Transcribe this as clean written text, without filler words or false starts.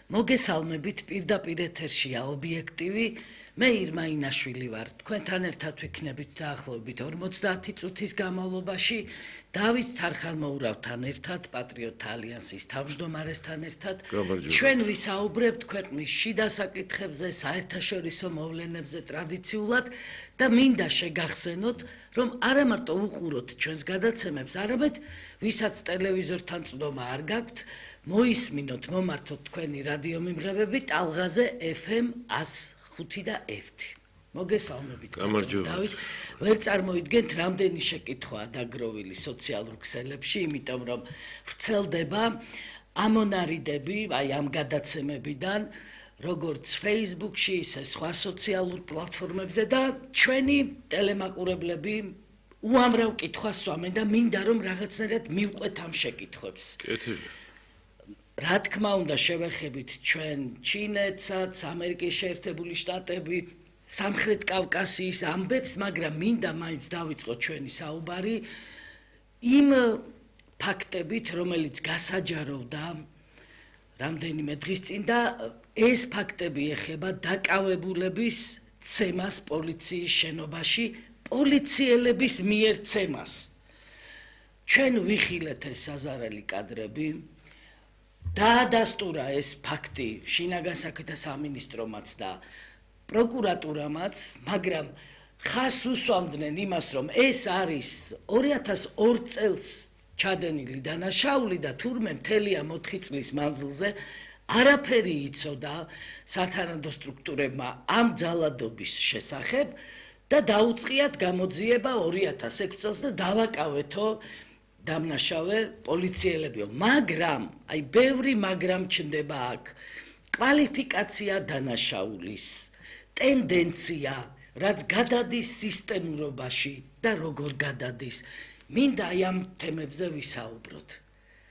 მოგესალმებით პირდაპირ ეთერშია ობიექტივი მე ირმა ინაშვილი ვარ თქვენთან ერთად ვიქნებით დაახლოებით 50 წუთის განმავლობაში დავით თარხანმოურავთან ერთად პატრიოტთა ალიანსის თავმჯდომარესთან ერთად ჩვენ ვისაუბრებთ ქვეყნის შიდა საკითხებზე საერთაშორისო მოვლენებზე ტრადიციულად და მინდა შეგახსენოთ რომ არა მარტო უყუროთ ჩვენს გადაცემებს არამედ ვისაც ტელევიზორთან წვდომა არ გაქვთ მოისმინოთ მომართოთ თქვენი რადიო მიმღებები ტალღაზე FM 105 და 1. მოგესალმებით დავით ვერ წარმოიდგენთ რამდენი შეკითხვაა დაგროვილი სოციალურ ქსელებში იმიტომ რომ ვრცელდება ამონარიდები აი ამ გადაცემებიდან როგორც Facebook-ში ისე სხვა სოციალურ პლატფორმებზე და ჩვენი ტელემაყურებლები უამრავ კითხვას სვამენ და მინდა რომ რაღაცნაირად მივყვეთ ამ შეკითხვებს. რა თქმა უნდა შევეხებით ჩვენ ჩინეთსაც, ამერიკის შეერთებული შტატები, სამხრეთ კავკასიის ამბებს, მაგრამ მინდა მაინც დავიწყოთ ჩვენი საუბარი იმ ფაქტებით, რომელიც გასაჯაროვდა რამდენიმე დღის წინ და ეს ფაქტები ეხება დაკავებულების ცემას პოლიციის შენობაში, პოლიციელების მიერ ცემას. ჩვენ ვიხილეთ ეს საზარელი კადრები დაადასტურა ეს ფაქტი შინაგან საქმეთა სამინისტრომაც და პროკურატურამაც, მაგრამ ხას უსვამდნენ იმას, რომ ეს არის 2002 წელს ჩადენილი დანაშაული და თურმე მთელი ამ 4 წლის მანძილზე არაფერი იცოდა სათანადო სტრუქტურებმა ამ ძალადობის შესახებ და დაუწყიათ გამოძიება 2006 წელს და დავაკავეთო დამნაშავე პოლიციელებიო, მაგრამ, აი ბევრი მაგრამ ჩნდება აქ, კვალიფიკაცია დანაშაულის, ტენდენცია, რაც გადადის სისტემურობაში და როგორ გადადის, მინდა აი ამ თემებზე ვისაუბროთ.